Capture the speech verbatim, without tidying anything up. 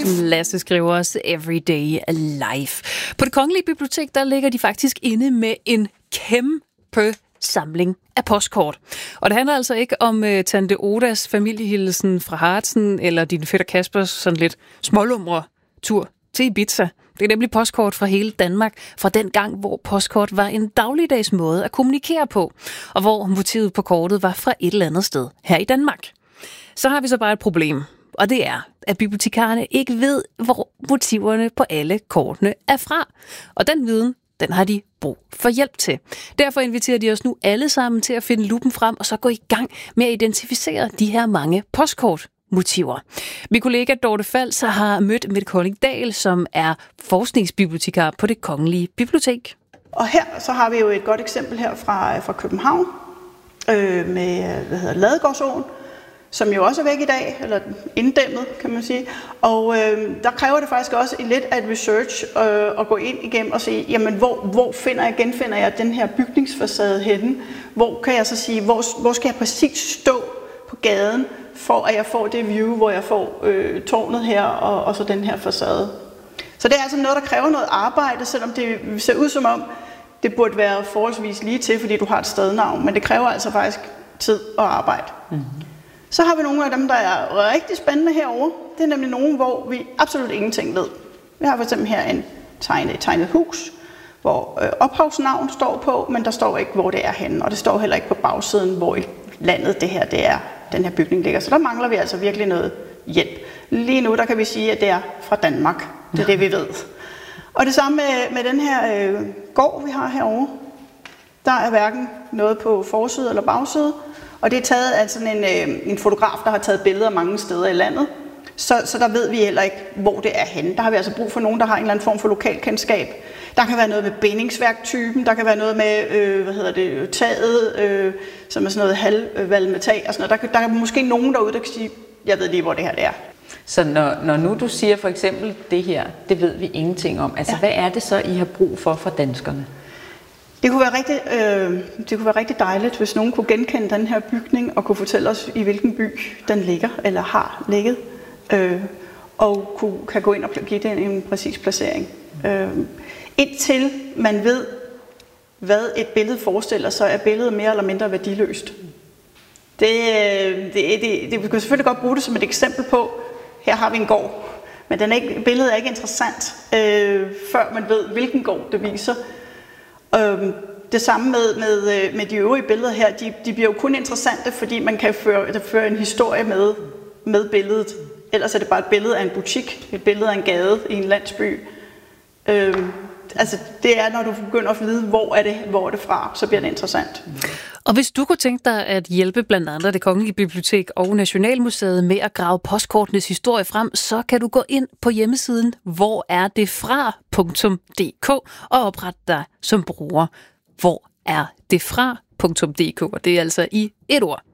Lasse skriver også Everyday Life. På Det Kongelige Bibliotek, der ligger de faktisk inde med en kæmpe samling af postkort. Og det handler altså ikke om uh, Tante Odas familiehilsen fra Harzen, eller din fætter Kaspers sådan lidt smålumre tur til Ibiza. Det er nemlig postkort fra hele Danmark, fra den gang, hvor postkort var en dagligdags måde at kommunikere på, og hvor motivet på kortet var fra et eller andet sted her i Danmark. Så har vi så bare et problem, og det er, at bibliotekarerne ikke ved, hvor motiverne på alle kortene er fra. Og den viden, den har de brug for hjælp til. Derfor inviterer de os nu alle sammen til at finde luppen frem, og så gå i gang med at identificere de her mange postkortmotiver. Min kollega Dorte Fals har mødt Mette Kolding-Dahl, som er forskningsbibliotekar på Det Kongelige Bibliotek. Og her så har vi jo et godt eksempel her fra, fra København øh, med hvad hedder Ladegårdsåen, som jo også er væk i dag, eller inddæmmet, kan man sige. Og øh, der kræver det faktisk også lidt af et research øh, at gå ind igennem og se, jamen hvor, hvor finder jeg, genfinder jeg den her bygningsfacade henne? Hvor kan jeg så sige, hvor, hvor skal jeg præcis stå på gaden, for at jeg får det view, hvor jeg får øh, tårnet her og, og så den her facade. Så det er altså noget, der kræver noget arbejde, selvom det ser ud som om, det burde være forholdsvis lige til, fordi du har et stednavn, men det kræver altså faktisk tid og arbejde. Mm-hmm. Så har vi nogle af dem, der er rigtig spændende herovre. Det er nemlig nogle, hvor vi absolut ingenting ved. Vi har for eksempel her en tegnet, tegnet hus, hvor øh, ophavsnavn står på, men der står ikke, hvor det er henne. Og det står heller ikke på bagsiden, hvor i landet det her, det er, den her bygning ligger. Så der mangler vi altså virkelig noget hjælp. Lige nu, der kan vi sige, at det er fra Danmark. Det er det, vi ved. Og det samme med, med den her øh, gård, vi har herovre. Der er hverken noget på forside eller bagside. Og det er taget af sådan en, øh, en fotograf, der har taget billeder mange steder i landet. Så, så der ved vi heller ikke, hvor det er henne. Der har vi altså brug for nogen, der har en eller anden form for lokalkendskab. Der kan være noget med bindingsværktypen, der kan være noget med øh, hvad hedder det, taget, øh, som er sådan noget halvvalg med tag og sådan noget. Der, der er måske nogen derude, der kan sige, jeg ved lige, hvor det her det er. Så når, når nu du siger for eksempel det her, det ved vi ingenting om. Altså, ja. Hvad er det så, I har brug for fra danskerne? Det kunne, være rigtig, øh, det kunne være rigtig dejligt, hvis nogen kunne genkende den her bygning og kunne fortælle os, i hvilken by den ligger eller har ligget, øh, og kunne, kan gå ind og give den en præcis placering. Øh, indtil man ved, hvad et billede forestiller, så er billedet mere eller mindre værdiløst. Det, det, det, det, vi kan selvfølgelig godt bruge det som et eksempel på, her har vi en gård, men den er ikke, billedet er ikke interessant, øh, før man ved, hvilken gård det viser. Øhm, det samme med, med, med de øvrige billeder her, de, de bliver jo kun interessante, fordi man kan føre, føre en historie med, med billedet. Ellers er det bare et billede af en butik, et billede af en gade i en landsby. Øhm, altså det er, når du begynder at vide, hvor er det, hvor er det fra, så bliver det interessant. Og hvis du kunne tænke dig at hjælpe blandt andre Det Kongelige Bibliotek og Nationalmuseet med at grave postkortenes historie frem, så kan du gå ind på hjemmesiden hvor er det fra punktum d k og oprette dig som bruger. hvor er det fra punktum d k, og det er altså i et ord.